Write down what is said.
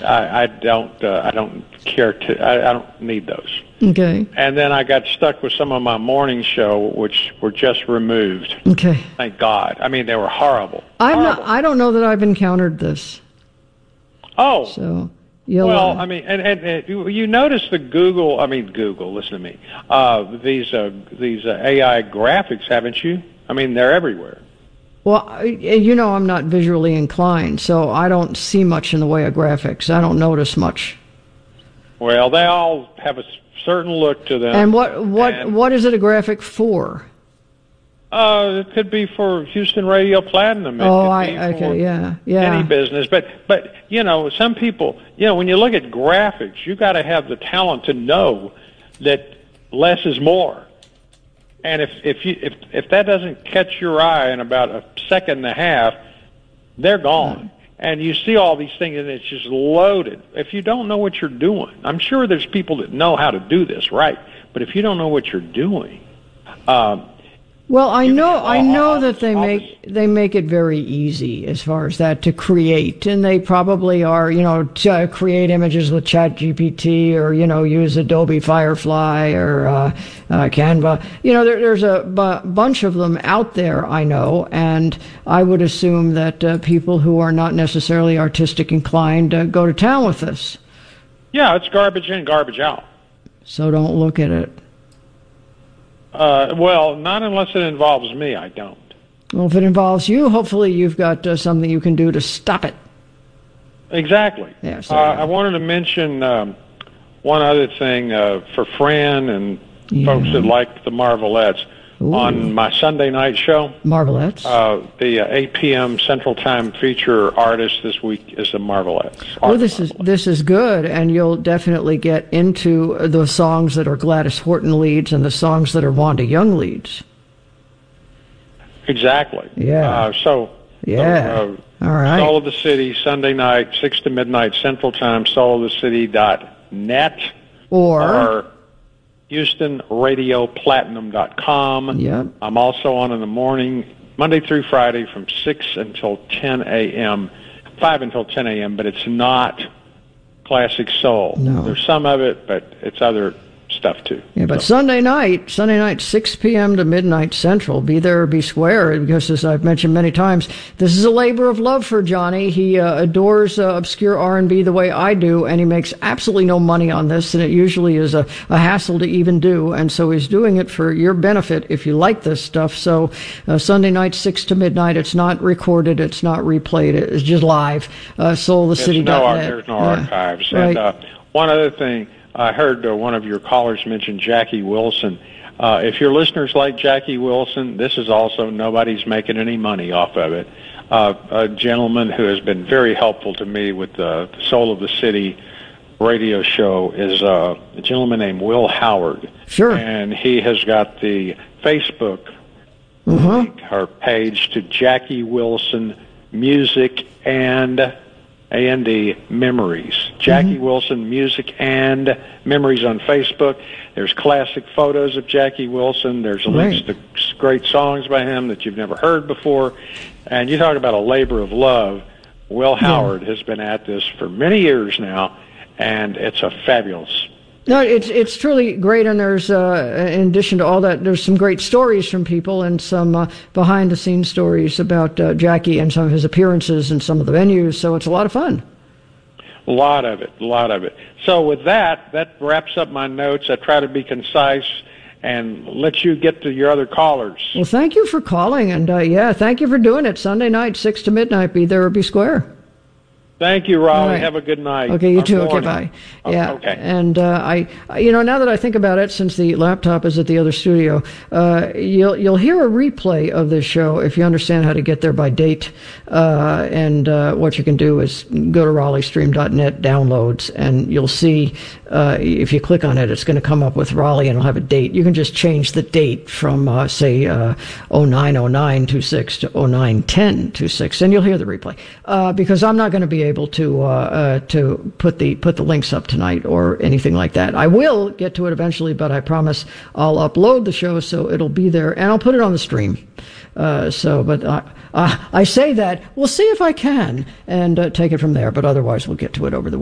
I don't care to. I don't need those. Okay. And then I got stuck with some of my morning show, which were just removed. Okay. Thank God. I mean, they were horrible. I don't know that I've encountered this. Oh. So. Well, I mean, and you notice the Google. Listen to me. These AI graphics, haven't you? I mean, they're everywhere. Well, I'm not visually inclined, so I don't see much in the way of graphics. I don't notice much. Well, they all have a certain look to them. And what is it a graphic for? It could be for Houston Radio Platinum. Any business. But some people, when you look at graphics, you got to have the talent to know that less is more. And if that doesn't catch your eye in about a second and a half, they're gone. And you see all these things, and it's just loaded. If you don't know what you're doing, I'm sure there's people that know how to do this, right? But if you don't know what you're doing, well, I know that they make it very easy as far as that to create, and they probably are, to create images with ChatGPT or use Adobe Firefly or Canva. There's a bunch of them out there, I know, and I would assume that people who are not necessarily artistic inclined go to town with this. Yeah, it's garbage in, garbage out. So don't look at it. Well, not unless it involves me, I don't. Well, if it involves you, hopefully you've got something you can do to stop it. Exactly. Yeah, so, I wanted to mention one other thing for Fran and folks that like the Marvelettes. Ooh. On my Sunday night show, Marvelettes, the 8 p.m. Central Time feature artist this week is the Marvelettes. Oh, this is good, and you'll definitely get into the songs that are Gladys Horton leads and the songs that are Wanda Young leads. Exactly. Yeah. All right. Soul of the City, Sunday night, 6 to midnight Central Time, soulofthecity.net. Or HoustonRadioPlatinum.com. Yep. I'm also on in the morning, Monday through Friday from 6 until 10 a.m., 5 until 10 a.m., but it's not classic soul. No. There's some of it, but it's other stuff too. Yeah, but Sunday night, 6 p.m. to midnight Central, be there or be square, because as I've mentioned many times, this is a labor of love for Johnny. He adores obscure R&B the way I do, and he makes absolutely no money on this, and it usually is a hassle to even do, and so he's doing it for your benefit if you like this stuff. So Sunday night, 6 to midnight, it's not recorded, it's not replayed, it's just live. SoulOfTheCity.net. There's no archives. Right. And one other thing, I heard one of your callers mention Jackie Wilson. If your listeners like Jackie Wilson, this is also nobody's making any money off of it. A gentleman who has been very helpful to me with the Soul of the City radio show is a gentleman named Will Howard. Sure. And he has got the Facebook link, her page to Jackie Wilson Music and A&D Memories. Jackie Wilson Music and Memories on Facebook. There's classic photos of Jackie Wilson. There's links to great songs by him that you've never heard before. And you talk about a labor of love. Will Howard has been at this for many years now, and it's a fabulous. No, it's truly great, and there's, in addition to all that, there's some great stories from people and some behind-the-scenes stories about Jackie and some of his appearances and some of the venues, so it's a lot of fun. A lot of it. So with that wraps up my notes. I try to be concise and let you get to your other callers. Well, thank you for calling, and thank you for doing it. Sunday night, 6 to midnight, be there or be square. Thank you, Raleigh. Right. Have a good night. Okay, you too. Okay, bye. Yeah. Okay. And I now that I think about it, since the laptop is at the other studio, you'll hear a replay of this show if you understand how to get there by date. And what you can do is go to RaleighStream.net downloads, and you'll see if you click on it, it's going to come up with Raleigh, and it'll have a date. You can just change the date from say 090926 to 091026, and you'll hear the replay. Because I'm not going to be able to put the links up tonight or anything like that. I will get to it eventually, but I promise I'll upload the show so it'll be there, and I'll put it on the stream. But I say that we'll see if I can and take it from there. But otherwise, we'll get to it over the